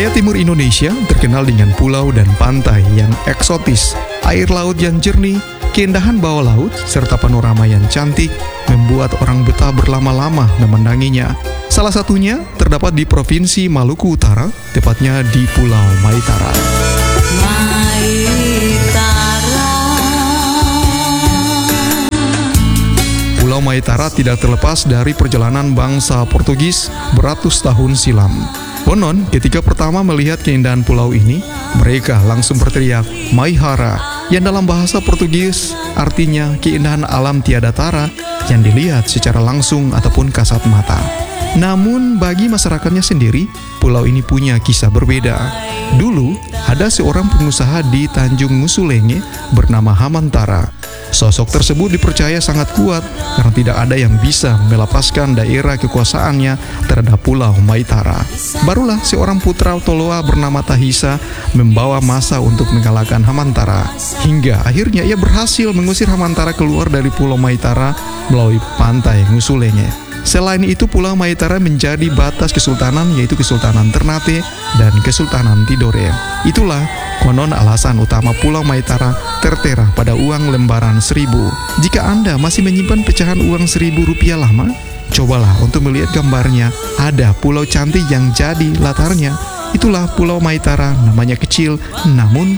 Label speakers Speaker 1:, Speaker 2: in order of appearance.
Speaker 1: Wilayah timur Indonesia terkenal dengan pulau dan pantai yang eksotis, air laut yang jernih, keindahan bawah laut, serta panorama yang cantik membuat orang betah berlama-lama memandanginya. Salah satunya terdapat di Provinsi Maluku Utara, tepatnya di Pulau Maitara. Pulau Maitara tidak terlepas dari perjalanan bangsa Portugis beratus tahun silam. Konon, ketika pertama melihat keindahan pulau ini, mereka langsung berteriak, Maihara, yang dalam bahasa Portugis artinya keindahan alam tiada tara yang dilihat secara langsung ataupun kasat mata. Namun, bagi masyarakatnya sendiri, pulau ini punya kisah berbeda. Dulu, ada seorang pengusaha di Tanjung Musulenge bernama Hamantara. Sosok tersebut dipercaya sangat kuat karena tidak ada yang bisa melepaskan daerah kekuasaannya terhadap Pulau Maitara. Barulah seorang putra Toloa bernama Tahisa membawa massa untuk mengalahkan Hamantara. Hingga akhirnya ia berhasil mengusir Hamantara keluar dari Pulau Maitara melalui pantai Musulenge. Selain itu, Pulau Maitara menjadi batas kesultanan, yaitu Kesultanan Ternate dan Kesultanan Tidore. Itulah konon alasan utama Pulau Maitara tertera pada uang lembaran 1000. Jika Anda masih menyimpan pecahan uang Rp1.000 lama, cobalah untuk melihat gambarnya. Ada pulau cantik yang jadi latarnya. Itulah Pulau Maitara, namanya kecil namun